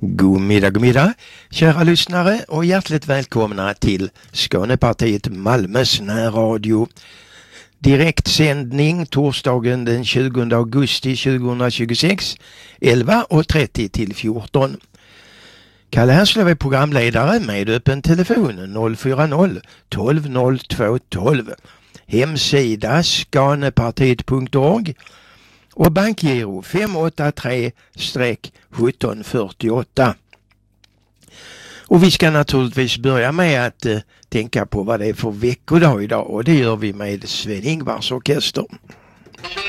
God middag, kära lyssnare och hjärtligt välkomna till Skånepartiet Malmös närradio. Direktsändning torsdagen den 20 augusti 2026, 11.30 till 14. Kalle Härslöv är programledare med öppen telefon 040 12 02 12. Hemsida skanepartiet.org och bankgiro 583-1748. Och vi ska naturligtvis börja med att tänka på vad det är för veckodag idag, och det gör vi med Sven-Ingvars orkester.